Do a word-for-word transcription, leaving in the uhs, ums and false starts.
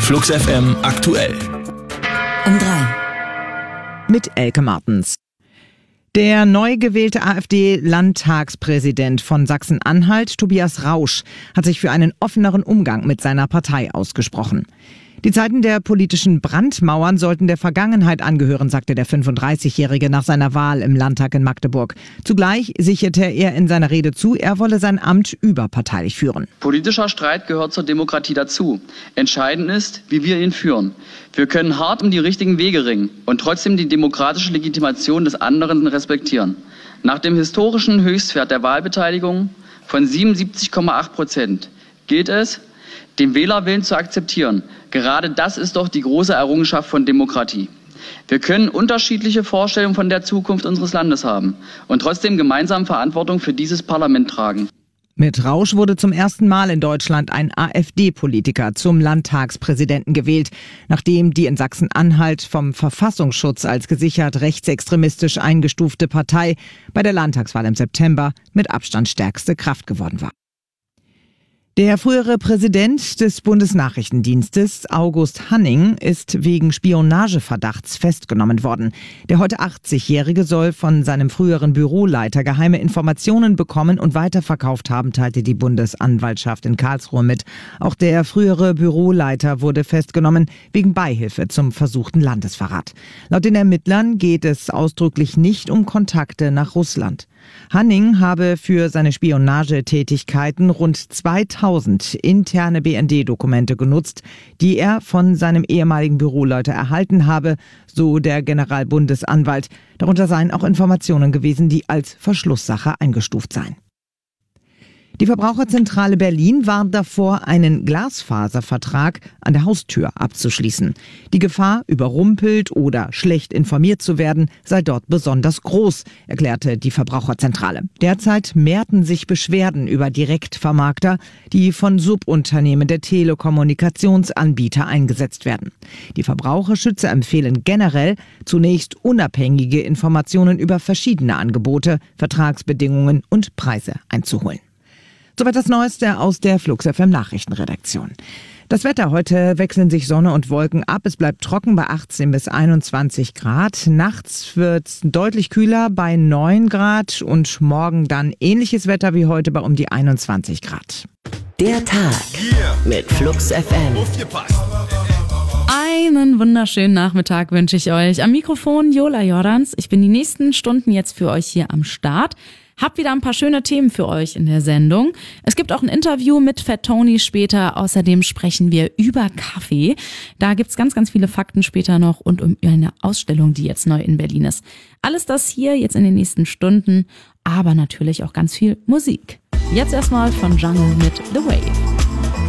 Flux F M aktuell. Um drei. Mit Elke Martens. Der neu gewählte AfD-Landtagspräsident von Sachsen-Anhalt, Tobias Rausch, hat sich für einen offeneren Umgang mit seiner Partei ausgesprochen. Die Zeiten der politischen Brandmauern sollten der Vergangenheit angehören, sagte der fünfunddreißigjährige nach seiner Wahl im Landtag in Magdeburg. Zugleich sicherte er in seiner Rede zu, er wolle sein Amt überparteilich führen. Politischer Streit gehört zur Demokratie dazu. Entscheidend ist, wie wir ihn führen. Wir können hart um die richtigen Wege ringen und trotzdem die demokratische Legitimation des anderen respektieren. Nach dem historischen Höchstwert der Wahlbeteiligung von siebenundsiebzig Komma acht Prozent gilt es, den Wählerwillen zu akzeptieren. Gerade das ist doch die große Errungenschaft von Demokratie. Wir können unterschiedliche Vorstellungen von der Zukunft unseres Landes haben und trotzdem gemeinsam Verantwortung für dieses Parlament tragen. Mit Rausch wurde zum ersten Mal in Deutschland ein AfD-Politiker zum Landtagspräsidenten gewählt, nachdem die in Sachsen-Anhalt vom Verfassungsschutz als gesichert rechtsextremistisch eingestufte Partei bei der Landtagswahl im September mit Abstand stärkste Kraft geworden war. Der frühere Präsident des Bundesnachrichtendienstes, August Hanning, ist wegen Spionageverdachts festgenommen worden. Der heute achtzigjährige soll von seinem früheren Büroleiter geheime Informationen bekommen und weiterverkauft haben, teilte die Bundesanwaltschaft in Karlsruhe mit. Auch der frühere Büroleiter wurde festgenommen wegen Beihilfe zum versuchten Landesverrat. Laut den Ermittlern geht es ausdrücklich nicht um Kontakte nach Russland. Hanning habe für seine Spionagetätigkeiten rund zweitausend interne B N D-Dokumente genutzt, die er von seinem ehemaligen Büroleiter erhalten habe, so der Generalbundesanwalt. Darunter seien auch Informationen gewesen, die als Verschlusssache eingestuft seien. Die Verbraucherzentrale Berlin warnt davor, einen Glasfaservertrag an der Haustür abzuschließen. Die Gefahr, überrumpelt oder schlecht informiert zu werden, sei dort besonders groß, erklärte die Verbraucherzentrale. Derzeit mehrten sich Beschwerden über Direktvermarkter, die von Subunternehmen der Telekommunikationsanbieter eingesetzt werden. Die Verbraucherschützer empfehlen generell, zunächst unabhängige Informationen über verschiedene Angebote, Vertragsbedingungen und Preise einzuholen. Soweit das Neueste aus der Flux F M Nachrichtenredaktion. Das Wetter: Heute wechseln sich Sonne und Wolken ab. Es bleibt trocken bei achtzehn bis einundzwanzig Grad. Nachts wird es deutlich kühler bei neun Grad und morgen dann ähnliches Wetter wie heute bei um die einundzwanzig Grad. Der Tag mit Flux F M. Einen wunderschönen Nachmittag wünsche ich euch. Am Mikrofon Jola Jordans. Ich bin die nächsten Stunden jetzt für euch hier am Start. Hab wieder ein paar schöne Themen für euch in der Sendung. Es gibt auch ein Interview mit Fat Tony später. Außerdem sprechen wir über Kaffee. Da gibt's ganz, ganz viele Fakten später noch und um eine Ausstellung, die jetzt neu in Berlin ist. Alles das hier jetzt in den nächsten Stunden, aber natürlich auch ganz viel Musik. Jetzt erstmal von Django mit The Wave.